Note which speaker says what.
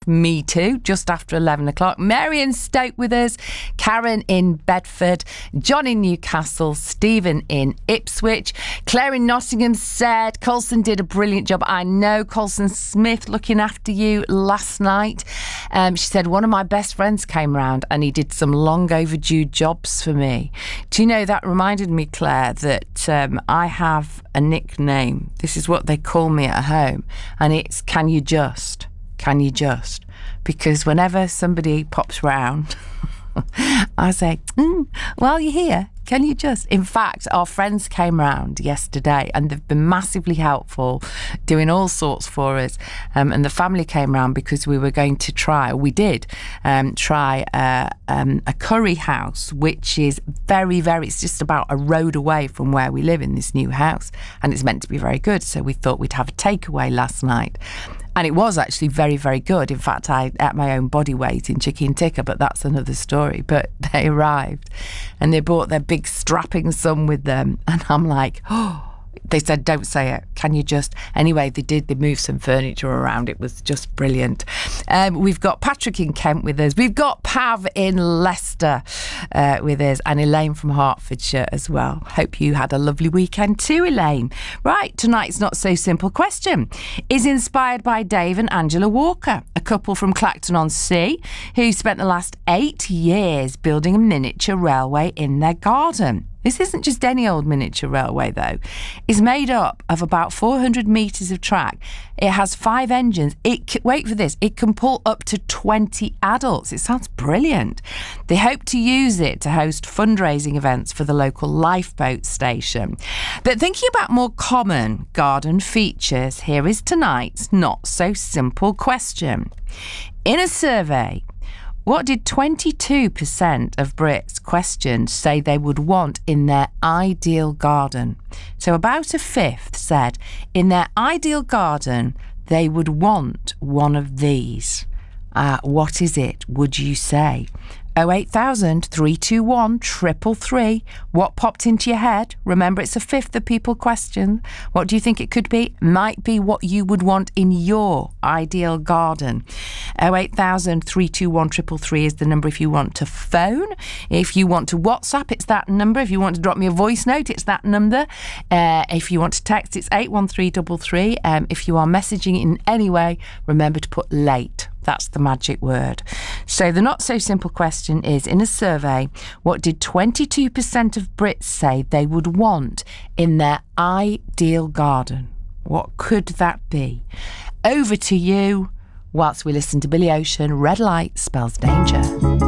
Speaker 1: Me too, just after 11 o'clock. Mary in Stoke with us, Karen in Bedford, John in Newcastle, Stephen in Ipswich. Claire in Nottingham said, Colson did a brilliant job. I know, Colson Smith, looking after you last night. She said, one of my best friends came round and he did some long overdue jobs for me. Do you know, that reminded me, Claire, that I have a nickname. This is what they call me at home, and it's Can You Just? Can you just? Because whenever somebody pops round, I say, while you're here, can you just? In fact, our friends came round yesterday and they've been massively helpful, doing all sorts for us. And the family came round because we were going to try a curry house, which is very, very, it's just about a road away from where we live in this new house. And it's meant to be very good. So we thought we'd have a takeaway last night. And it was actually very, very good. In fact, I ate my own body weight in chicken tikka, but that's another story. But they arrived and they brought their big strapping son with them. And I'm like, oh, they said, don't say it. Can you just? Anyway, they did. They moved some furniture around. It was just brilliant. We've got Patrick in Kent with us. We've got Pav in Leicester with us, and Elaine from Hertfordshire as well. Hope you had a lovely weekend too, Elaine. Right, tonight's Not So Simple question is inspired by Dave and Angela Walker, a couple from Clacton-on-Sea who spent the last 8 years building a miniature railway in their garden. This isn't just any old miniature railway, though. It's made up of about 400 metres of track. It has 5 engines. Wait for this, it can pull up to 20 adults. It sounds brilliant. They hope to use it to host fundraising events for the local lifeboat station. But thinking about more common garden features, here is tonight's Not So Simple question. In a survey, what did 22% of Brits questioned say they would want in their ideal garden? So about a fifth said in their ideal garden they would want one of these. What is it, would you say? 08000 321 333. What popped into your head? Remember, it's a fifth of people question. What do you think it could be? Might be what you would want in your ideal garden. 08000 321 333 is the number if you want to phone. If you want to WhatsApp, it's that number. If you want to drop me a voice note, it's that number. If you want to text, it's 81333. If you are messaging in any way, remember to put late. That's the magic word. So the Not So Simple question is, in a survey, what did 22% of Brits say they would want in their ideal garden? What could that be? Over to you, whilst we listen to Billy Ocean, Red Light Spells Danger.